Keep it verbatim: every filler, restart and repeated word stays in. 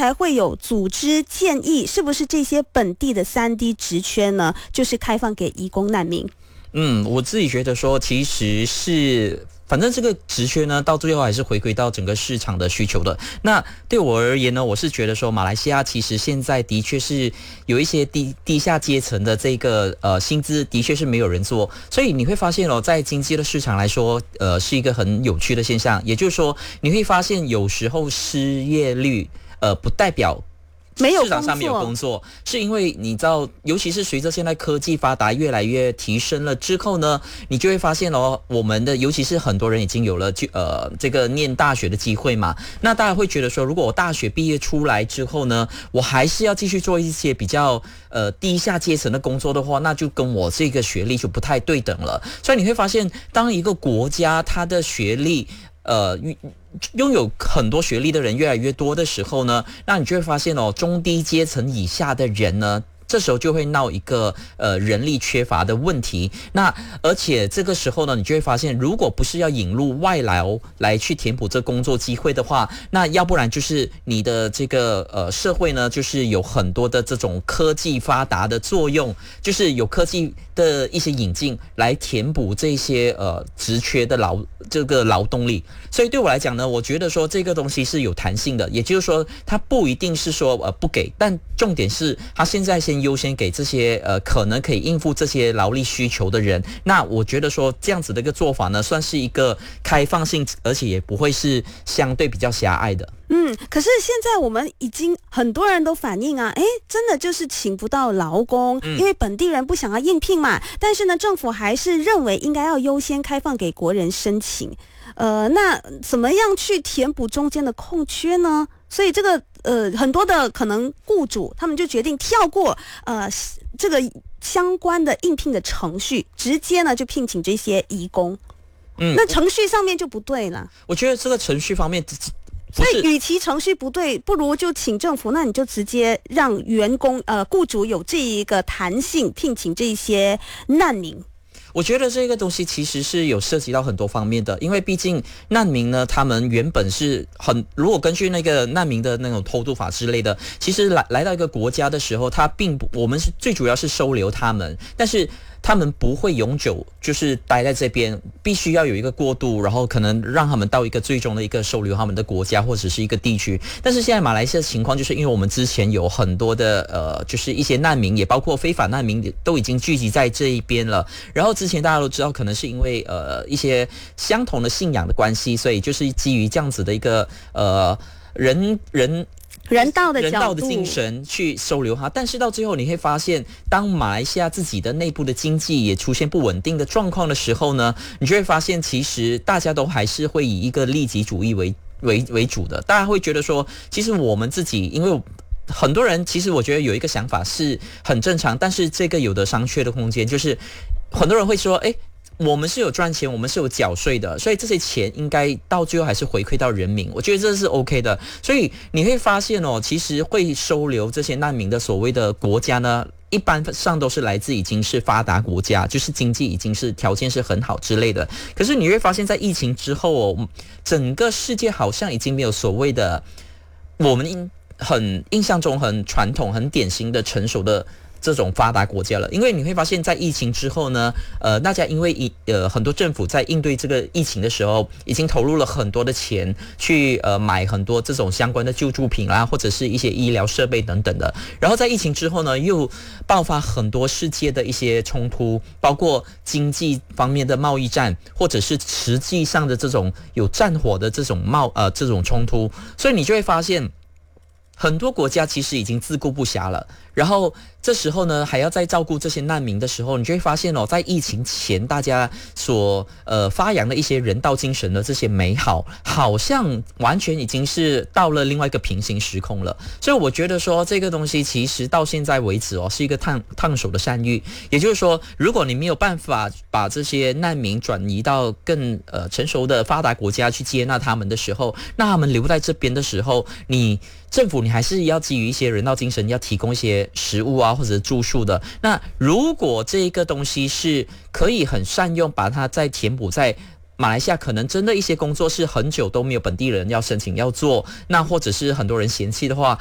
才会有组织建议，是不是这些本地的 三 D 职缺呢，就是开放给移工难民？ 嗯，我自己觉得说，其实是。反正这个职缺呢，到最后还是回归到整个市场的需求的。那对我而言呢，我是觉得说，马来西亚其实现在的确是有一些低低下阶层的这个呃薪资，的确是没有人做。所以你会发现哦，在经济的市场来说，呃，是一个很有趣的现象。也就是说，你会发现有时候失业率呃不代表。 没有市场上没有工作，是因为你知道，尤其是随着现在科技发达越来越提升了之后呢，你就会发现哦，我们的尤其是很多人已经有了就呃这个念大学的机会嘛，那大家会觉得说，如果我大学毕业出来之后呢，我还是要继续做一些比较呃低下阶层的工作的话，那就跟我这个学历就不太对等了。所以你会发现，当一个国家它的学历呃拥有很多学历的人越来越多的时候呢，那你就会发现哦，中低阶层以下的人呢，这时候就会闹一个呃人力缺乏的问题。那而且这个时候呢，你就会发现，如果不是要引入外劳来去填补这工作机会的话，那要不然就是你的这个呃社会呢，就是有很多的这种科技发达的作用，就是有科技的一些引进来填补这些呃职缺的劳这个劳动力。所以对我来讲呢，我觉得说这个东西是有弹性的，也就是说它不一定是说呃不给，但重点是它现在先优先给这些呃可能可以应付这些劳力需求的人。那我觉得说这样子的一个做法呢，算是一个开放性，而且也不会是相对比较狭隘的。 嗯，可是现在我们已经很多人都反映啊，诶，真的就是请不到劳工，嗯、因为本地人不想要应聘嘛。但是呢，政府还是认为应该要优先开放给国人申请。呃，那怎么样去填补中间的空缺呢？所以这个呃，很多的可能雇主他们就决定跳过呃这个相关的应聘的程序，直接呢就聘请这些移工。嗯，那程序上面就不对了。 我觉得这个程序方面。 所以，与其程序不对，不如就请政府，那你就直接让员工、呃，雇主有这一个弹性，聘请这些难民。 我觉得这个东西其实是有涉及到很多方面的，因为毕竟难民呢，他们原本是很，如果根据那个难民的那种偷渡法之类的，其实来来到一个国家的时候，他并不，我们是最主要是收留他们，但是他们不会永久就是待在这边，必须要有一个过渡，然后可能让他们到一个最终的一个收留他们的国家或者是一个地区。但是现在马来西亚的情况就是因为我们之前有很多的呃，就是一些难民，也包括非法难民都已经聚集在这一边了。然后之前大家都知道，可能是因为呃一些相同的信仰的关系，所以就是基于这样子的一个呃人人。 人道的角度， 人道的精神去收留他，但是到最后你会发现，当马来西亚自己的内部的经济也出现不稳定的状况的时候呢，你就会发现，其实大家都还是会以一个利己主义为为为主的。大家会觉得说，其实我们自己，因为很多人其实我觉得有一个想法是很正常，但是这个有的商榷的空间，就是很多人会说，诶。我们是有赚钱，我们是有缴税的，所以这些钱应该到最后还是回馈到人民，我觉得这是 OK 的。所以你会发现哦，其实会收留这些难民的所谓的国家呢，一般上都是来自已经是发达国家，就是经济已经是条件是很好之类的。可是你会发现在疫情之后哦，整个世界好像已经没有所谓的我们很印象中很传统很典型的成熟的这种发达国家了。因为你会发现在疫情之后呢，呃，大家因为呃很多政府在应对这个疫情的时候，已经投入了很多的钱去呃买很多这种相关的救助品啦，或者是一些医疗设备等等的。然后在疫情之后呢，又爆发很多世界的一些冲突，包括经济方面的贸易战，或者是实际上的这种有战火的这种贸呃这种冲突。所以你就会发现，很多国家其实已经自顾不暇了。然后这时候呢，还要再照顾这些难民的时候，你就会发现哦，在疫情前大家所呃发扬的一些人道精神的这些美好，好像完全已经是到了另外一个平行时空了。所以我觉得说，这个东西其实到现在为止哦，是一个烫烫手的山芋。也就是说，如果你没有办法把这些难民转移到更呃成熟的发达国家去接纳他们的时候，那他们留在这边的时候，你政府你还是要基于一些人道精神，要提供一些食物啊或者住宿的。那如果这个东西是可以很善用，把它再填补在马来西亚，可能真的一些工作是很久都没有本地人要申请要做，那或者是很多人嫌弃的话，